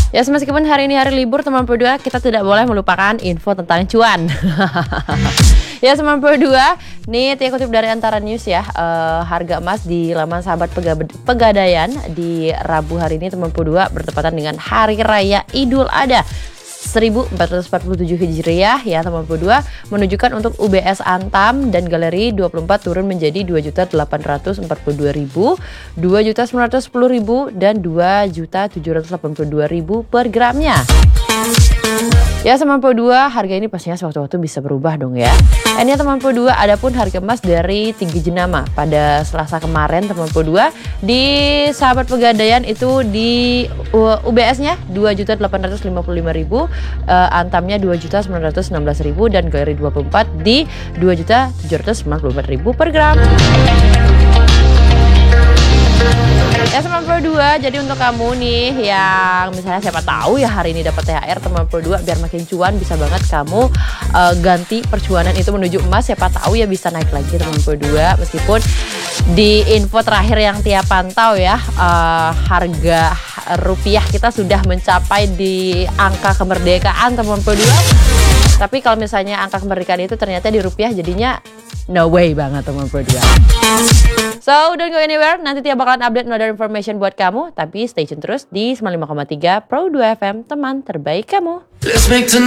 Ya, meskipun hari ini hari libur teman Pro2, kita tidak boleh melupakan info tentang cuan. Ya, teman Pro2, nih Tia kutip dari Antara News ya, harga emas di laman sahabat Pegadaian di Rabu hari ini teman Pro2 bertepatan dengan Hari Raya Idul Adha 1447 Hijriah ya teman Pro2, menunjukkan untuk UBS Antam dan Galeri 24 turun menjadi 2.842.000, 2.910.000 dan 2.782.000 per gramnya. Ya teman Pro2, harga ini pastinya sewaktu-waktu bisa berubah dong ya. Ini teman Pro2, adapun harga emas dari 3 jenama pada Selasa kemarin teman Pro2 di sahabat Pegadaian itu di UBS-nya 2.855.000, Antamnya 2.916.000 dan Galeri 24 di 2.794.000 per gram. Ya teman Pro2, jadi untuk kamu nih yang misalnya siapa tahu ya hari ini dapat THR teman Pro2, biar makin cuan bisa banget kamu ganti percuanan itu menuju emas, siapa tahu ya bisa naik lagi teman Pro2. Meskipun di info terakhir yang Tia pantau ya, harga rupiah kita sudah mencapai di angka kemerdekaan teman Pro2. Tapi kalau misalnya angka kemerdekaan itu ternyata di rupiah, jadinya no way banget teman Pro2. So, don't go anywhere. Nanti Tia bakalan update another information buat kamu. Tapi stay tune terus di 95,3 Pro2 FM, teman terbaik kamu.